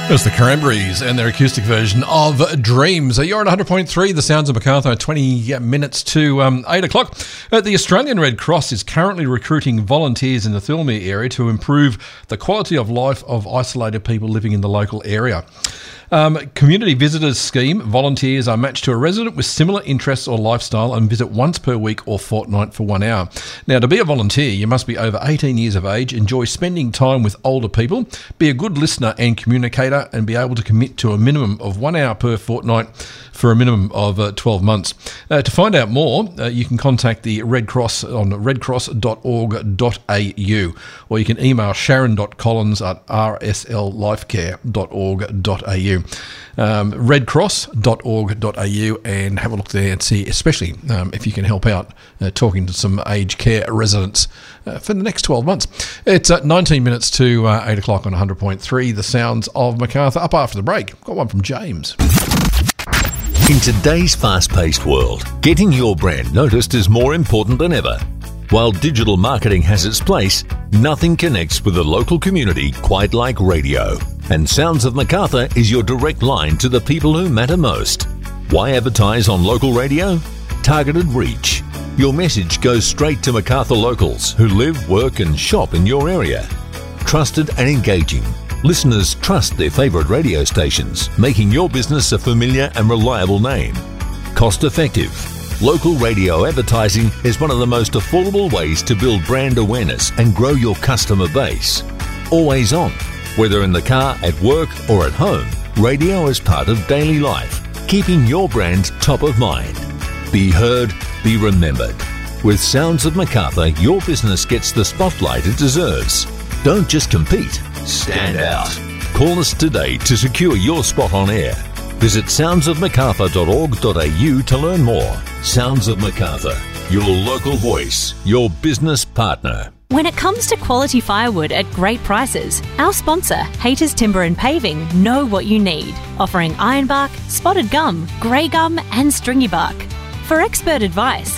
It's the Cranberries and their acoustic version of Dreams. You're on 100.3, the Sounds of Macarthur, 20 minutes to 8 o'clock. The Australian Red Cross is currently recruiting volunteers in the Thilmere area to improve the quality of life of isolated people living in the local area. Community Visitors Scheme, volunteers are matched to a resident with similar interests or lifestyle and visit once per week or fortnight for 1 hour. Now, to be a volunteer, you must be over 18 years of age, enjoy spending time with older people, be a good listener and communicator, and be able to commit to a minimum of 1 hour per fortnight for a minimum of 12 months. To find out more, you can contact the Red Cross on redcross.org.au, or you can email sharon.collins@rslifecare.org.au. Redcross.org.au, and have a look there and see, especially if you can help out talking to some aged care residents for the next 12 months. It's 19 minutes to 8 o'clock on 100.3, the Sounds of Macarthur. Up after the break, got one from James. In today's fast-paced world, getting your brand noticed is more important than ever. While digital marketing has its place, nothing connects with the local community quite like radio. And Sounds of Macarthur is your direct line to the people who matter most. Why advertise on local radio? Targeted reach. Your message goes straight to Macarthur locals who live, work and shop in your area. Trusted and engaging. Listeners trust their favourite radio stations, making your business a familiar and reliable name. Cost effective. Local radio advertising is one of the most affordable ways to build brand awareness and grow your customer base. Always on. Whether in the car, at work or at home, radio is part of daily life, keeping your brand top of mind. Be heard, be remembered. With Sounds of Macarthur, your business gets the spotlight it deserves. Don't just compete, stand out. Call us today to secure your spot on air. Visit soundsofmacarthur.org.au to learn more. Sounds of Macarthur, your local voice, your business partner. When it comes to quality firewood at great prices, our sponsor, Haters Timber and Paving, know what you need, offering ironbark, spotted gum, grey gum and stringy bark. For expert advice,